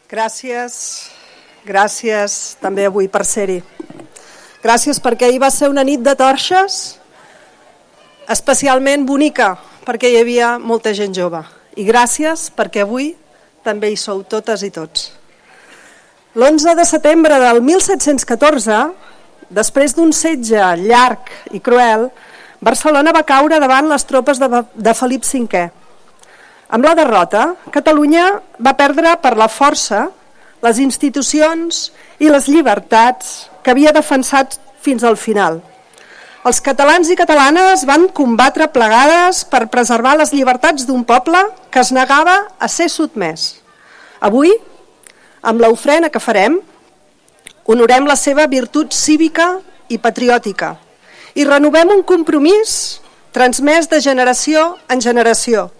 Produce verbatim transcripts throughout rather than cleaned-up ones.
Gràcies, gràcies també avui per ser-hi. Gràcies perquè ahir va ser una nit de torxes especialment bonica, perquè hi havia molta gent jove. I gràcies perquè avui també hi sou totes i tots. l'onze de setembre del mil set-cents catorze, després d'un setge llarg i cruel, Barcelona va caure davant les tropes de, de Felip cinquè. Amb la derrota, Catalunya va perdre per la força les institucions i les llibertats que havia defensat fins al final. Els catalans i catalanes van combatre plegades per preservar les llibertats d'un poble que es negava a ser sotmès. Avui, amb l'ofrena que farem, honorem la seva virtut cívica i patriòtica i renovem un compromís transmès de generació en generació,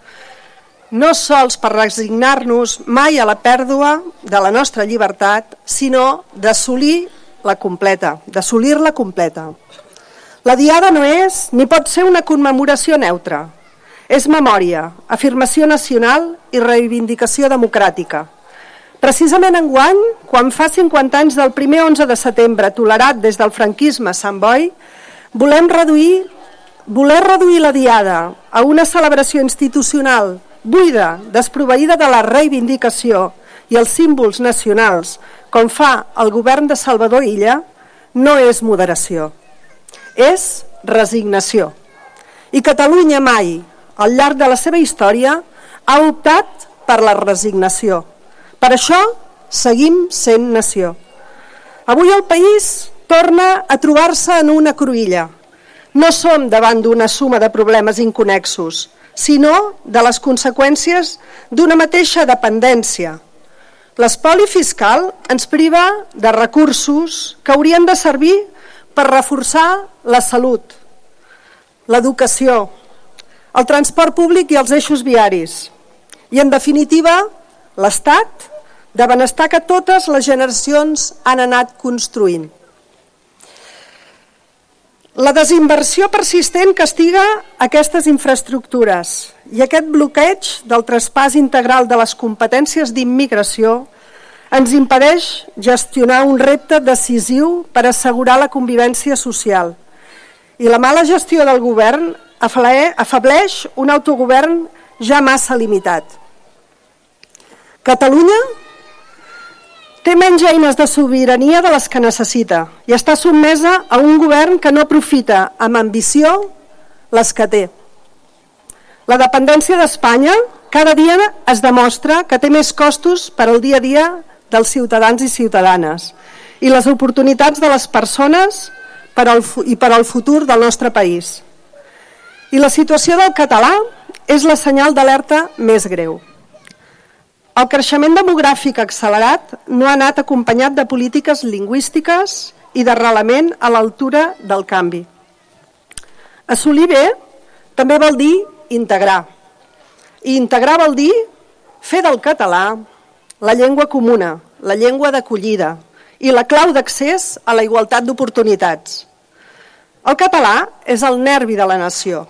no sols per resignar-nos mai a la pèrdua de la nostra llibertat, sinó d'assolir la completa, d'assolir-la completa. La Diada no és ni pot ser una commemoració neutra. És memòria, afirmació nacional i reivindicació democràtica. Precisament enguany, quan fa cinquanta anys del primer onze de setembre tolerat des del franquisme a Sant Boi, volem reduir, voler reduir la Diada a una celebració institucional buida, desproveïda de la reivindicació i els símbols nacionals, com fa el govern de Salvador Illa, no és moderació, és resignació. I Catalunya mai, al llarg de la seva història, ha optat per la resignació. Per això seguim sent nació. Avui el país torna a trobar-se en una cruïlla. No som davant d'una suma de problemes inconnexos, sinó de les conseqüències d'una mateixa dependència. L'espoli fiscal ens priva de recursos que haurien de servir per reforçar la salut, l'educació, el transport públic i els eixos viaris i, en definitiva, l'estat de benestar que totes les generacions han anat construint. La desinversió persistent castiga aquestes infraestructures i aquest bloqueig del traspàs integral de les competències d'immigració ens impedeix gestionar un repte decisiu per assegurar la convivència social. I la mala gestió del govern afableix un autogovern ja massa limitat. Catalunya té menys eines de sobirania de les que necessita i està sotmesa a un govern que no aprofita amb ambició les que té. La dependència d'Espanya cada dia es demostra que té més costos per al dia a dia dels ciutadans i ciutadanes i les oportunitats de les persones per al, i per al futur del nostre país. I la situació del català és la senyal d'alerta més greu. El creixement demogràfic accelerat no ha anat acompanyat de polítiques lingüístiques i d'arrelament a l'altura del canvi. Assolir bé també vol dir integrar. I integrar vol dir fer del català la llengua comuna, la llengua d'acollida i la clau d'accés a la igualtat d'oportunitats. El català és el nervi de la nació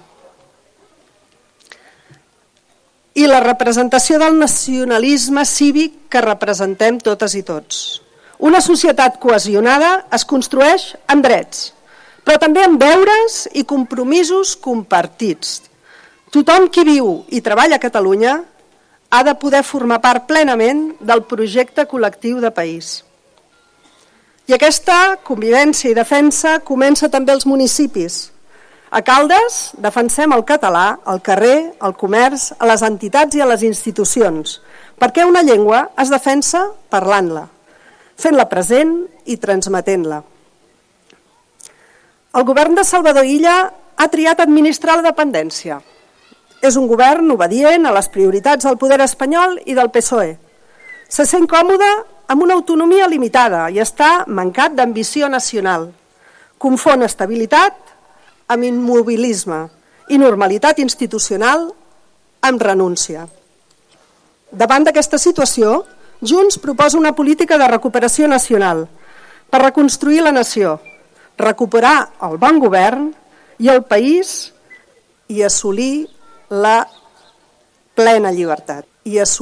i la representació del nacionalisme cívic que representem totes i tots. Una societat cohesionada es construeix amb drets, però també amb deures i compromisos compartits. Tothom qui viu i treballa a Catalunya ha de poder formar part plenament del projecte col·lectiu de país. I aquesta convivència i defensa comença també als municipis. A Caldes defensem el català al carrer, al comerç, a les entitats i a les institucions, perquè una llengua es defensa parlant-la, fent-la present i transmetent-la. El govern de Salvador Illa ha triat administrar la dependència. És un govern obedient a les prioritats del poder espanyol i del P S O E. Se sent còmode amb una autonomia limitada i està mancat d'ambició nacional. Confon estabilitat amb immobilisme i normalitat institucional amb renúncia. Davant d'aquesta situació, Junts proposa una política de recuperació nacional per reconstruir la nació, recuperar el bon govern i el país i assolir la plena llibertat. I assolir